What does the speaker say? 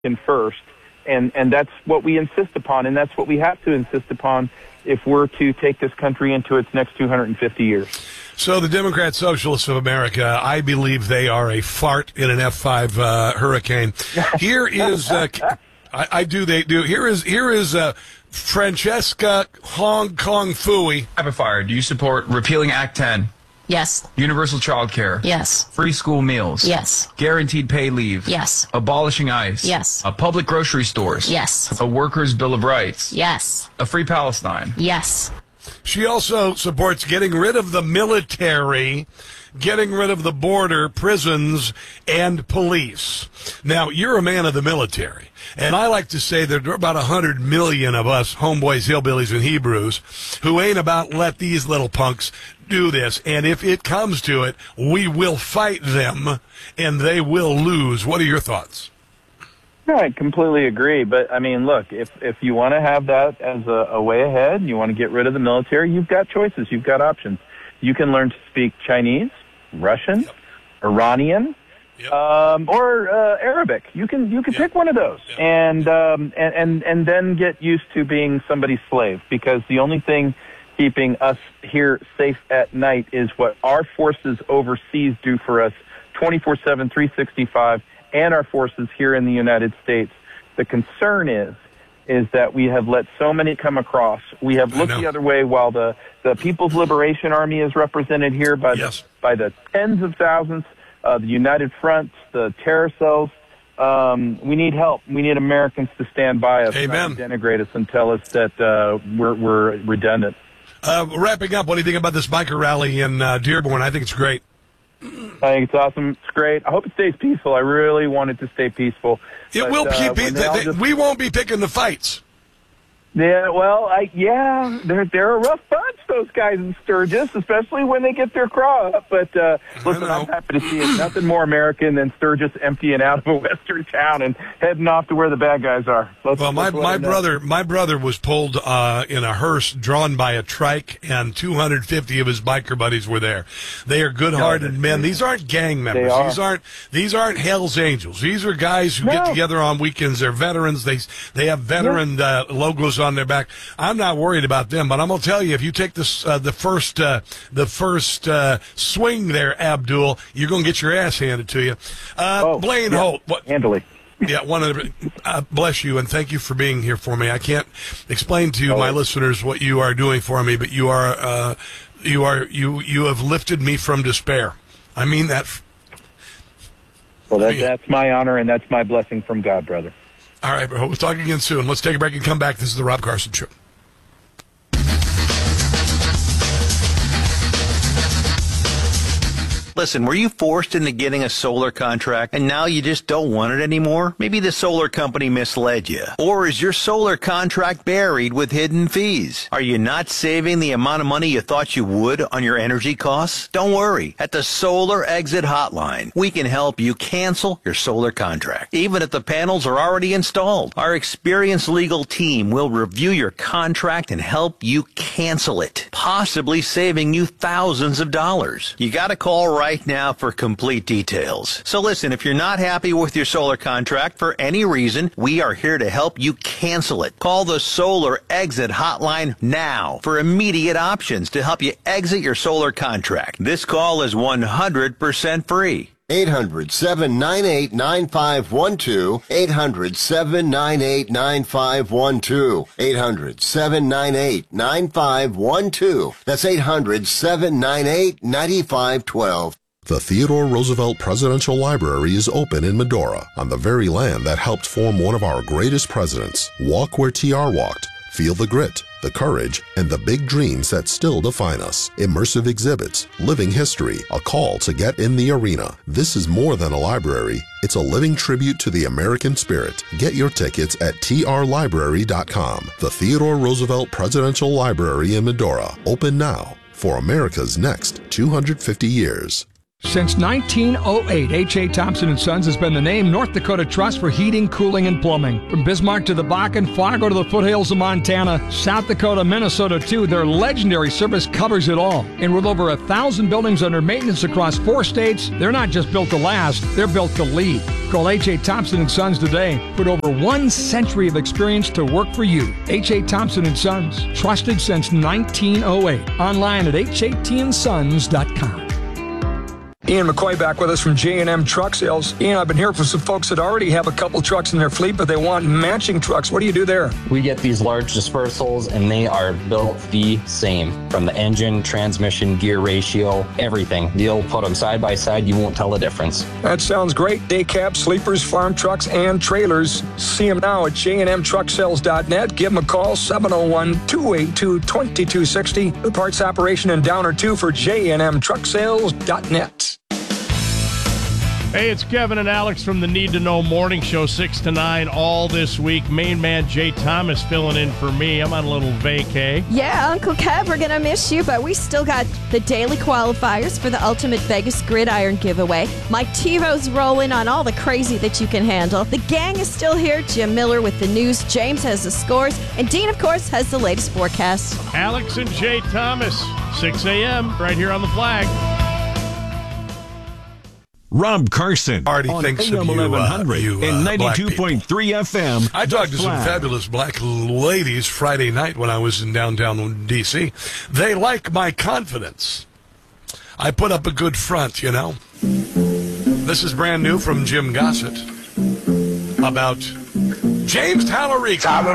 first, and that's what we insist upon, and that's what we have to insist upon if we're to take this country into its next 250 years. So the Democrat Socialists of America, I believe they are a fart in an F5 hurricane. Here is, I do, they do. Here is Francesca Hong Kong Fooey. Rapid fire. Do you support repealing Act 10? Yes. Universal child care? Yes. Free school meals? Yes. Guaranteed paid leave? Yes. Abolishing ICE? Yes. Public grocery stores? Yes. A workers' bill of rights? Yes. A free Palestine? Yes. She also supports getting rid of the military, getting rid of the border, prisons, and police. Now, you're a man of the military, and I like to say there are about 100 million of us homeboys, hillbillies, and Hebrews who ain't about let these little punks do this, and if it comes to it, we will fight them, and they will lose. What are your thoughts? Yeah, I completely agree. But, I mean, look, if you want to have that as a way ahead, you want to get rid of the military, you've got choices. You've got options. You can learn to speak Chinese, Russian, Iranian, or Arabic. You can pick one of those, and then get used to being somebody's slave, because the only thing keeping us here safe at night is what our forces overseas do for us 24/7, 365, and our forces here in the United States. The concern is that we have let so many come across. We have looked the other way while the People's Liberation Army is represented here by the tens of thousands, the United Front, the terror cells. We need help. We need Americans to stand by us, not denigrate us and tell us that we're redundant. Wrapping up, what do you think about this biker rally in Dearborn? I think it's great. I think it's awesome. It's great. I hope it stays peaceful. I really want it to stay peaceful. It will be. We won't be picking the fights. Yeah, well, they're a rough bunch, those guys in Sturgis, especially when they get their craw up. But listen, I'm happy to see it. Nothing more American than Sturgis emptying out of a western town and heading off to where the bad guys are. My brother was pulled in a hearse drawn by a trike, and 250 of his biker buddies were there. They are good-hearted men. These aren't gang members. These aren't Hell's Angels. These are guys who get together on weekends. They're veterans. They have veteran logos on their back. I'm not worried about them, but I'm gonna tell you, if you take this the first swing there, Abdul, you're gonna get your ass handed to you. Blaine Holt, handily. Yeah, bless you, and thank you for being here for me. I can't explain to my listeners what you are doing for me, but you have lifted me from despair. I mean that. Well, that's my honor, and that's my blessing from God, brother. All right, bro. We'll talk again soon. Let's take a break and come back. This is the Rob Carson Show. Listen, were you forced into getting a solar contract and now you just don't want it anymore? Maybe the solar company misled you. Or is your solar contract buried with hidden fees? Are you not saving the amount of money you thought you would on your energy costs? Don't worry. At the Solar Exit Hotline, we can help you cancel your solar contract, even if the panels are already installed. Our experienced legal team will review your contract and help you cancel it, possibly saving you thousands of dollars. You got to call right now for complete details. So listen, if you're not happy with your solar contract for any reason, we are here to help you cancel it. Call the Solar Exit Hotline now for immediate options to help you exit your solar contract. This call is 100% free. 800-798-9512. 800-798-9512. 800-798-9512. That's 800-798-9512. The Theodore Roosevelt Presidential Library is open in Medora, on the very land that helped form one of our greatest presidents. Walk where TR walked. Feel the grit, the courage, and the big dreams that still define us. Immersive exhibits, living history, a call to get in the arena. This is more than a library. It's a living tribute to the American spirit. Get your tickets at trlibrary.com. The Theodore Roosevelt Presidential Library in Medora. Open now for America's next 250 years. Since 1908, H.A. Thompson & Sons has been the name North Dakota Trust for heating, cooling, and plumbing. From Bismarck to the Bakken, Fargo to the foothills of Montana, South Dakota, Minnesota too, their legendary service covers it all. And with over 1,000 buildings under maintenance across 4 states, they're not just built to last, they're built to lead. Call H.A. Thompson & Sons today. Put over 1 century of experience to work for you. H.A. Thompson & Sons, trusted since 1908. Online at hatsons.com. Ian McCoy back with us from J&M Truck Sales. Ian, I've been hearing from some folks that already have a couple trucks in their fleet, but they want matching trucks. What do you do there? We get these large dispersals, and they are built the same. From the engine, transmission, gear ratio, everything. You'll put them side by side, you won't tell the difference. That sounds great. Day cabs, sleepers, farm trucks, and trailers. See them now at jnmtrucksales.net. Give them a call, 701-282-2260. The parts operation in Downer 2 for jnmtrucksales.net. Hey, it's Kevin and Alex from the Need to Know Morning Show, 6 to 9 all this week. Main man Jay Thomas filling in for me. I'm on a little vacay. Yeah, Uncle Kev, we're going to miss you, but we still got the daily qualifiers for the Ultimate Vegas Gridiron giveaway. Mike Tivo's rolling on all the crazy that you can handle. The gang is still here. Jim Miller with the news. James has the scores. And Dean, of course, has the latest forecast. Alex and Jay Thomas, 6 a.m. right here on the Flag. Rob Carson already on thinks AM of you, 1100 and 92.3 FM. I talked to some fabulous black ladies Friday night when I was in downtown D.C. They like my confidence. I put up a good front, you know. This is brand new from Jim Gossett about James Tallarico.